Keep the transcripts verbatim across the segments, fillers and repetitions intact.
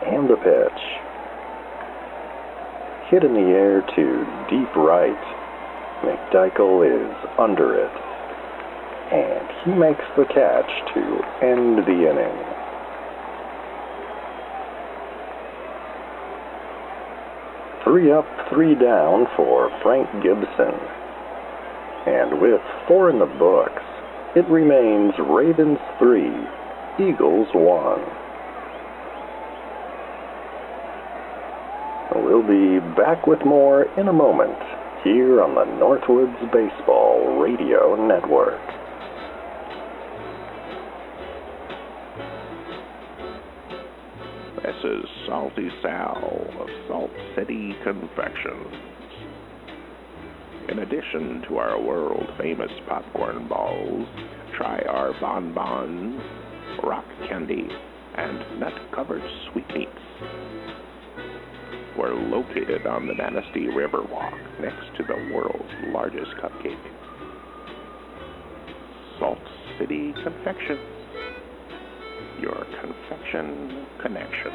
And the pitch. Hit in the air to deep right. McDykel is under it. And he makes the catch to end the inning. Three up, three down for Frank Gibson. And with four in the books, it remains Ravens three, Eagles one. We'll be back with more in a moment here on the Northwoods Baseball Radio Network. This is Salty Sal of Salt City Confections. In addition to our world-famous popcorn balls, try our bonbons, rock candy, and nut-covered sweetmeats. We're located on the Manistee Riverwalk next to the world's largest cupcake. Salt City Confections, your confection connection.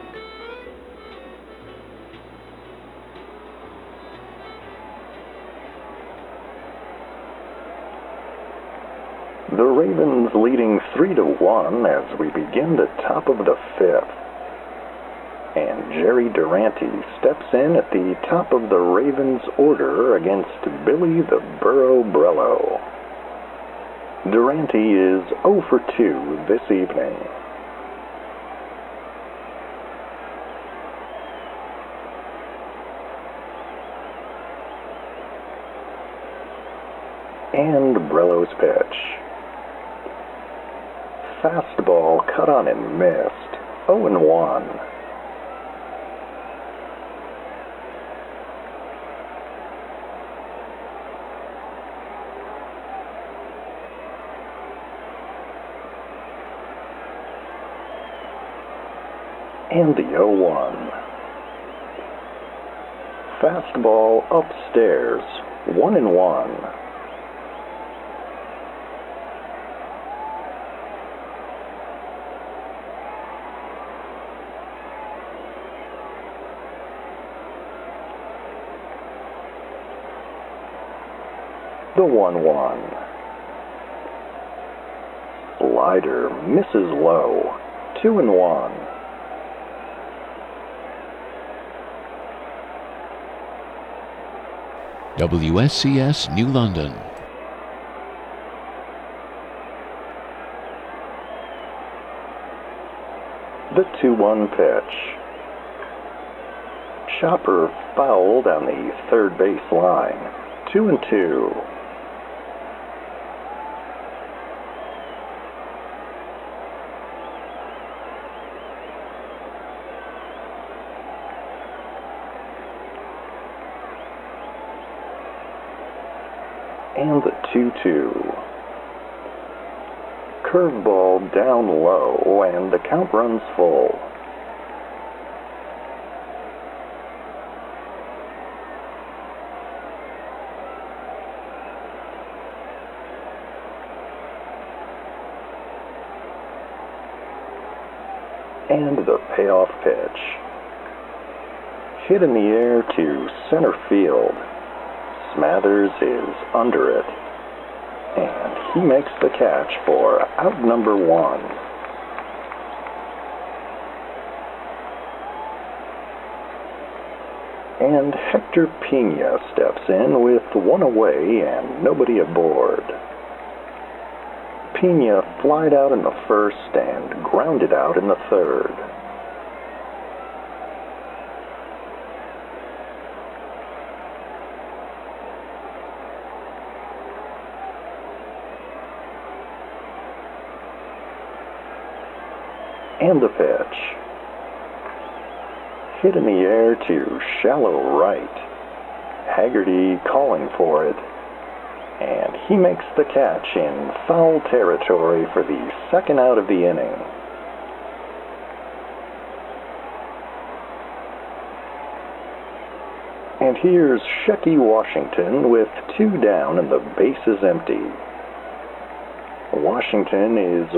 The Ravens leading three to one as we begin the top of the fifth. And Jerry Durante steps in at the top of the Ravens order against Billy the Burro Brello. Durante is oh for two this evening. And Brello's pitch. Fastball cut on and missed. oh and one. And the oh one. Fastball upstairs, one and one. The one one. Slider misses low, two and one. W S C S New London. The two one pitch. Chopper fouled on the third base line. Two and two. And the two two. Curveball down low, and the count runs full. And the payoff pitch. Hit in the air to center field. Smathers is under it, and he makes the catch for out number one. And Hector Pena steps in with one away and nobody aboard. Pena flied out in the first and grounded out in the third. And the pitch. Hit in the air to shallow right. Haggerty calling for it. And he makes the catch in foul territory for the second out of the inning. And here's Shecky Washington with two down and the base is empty. Washington is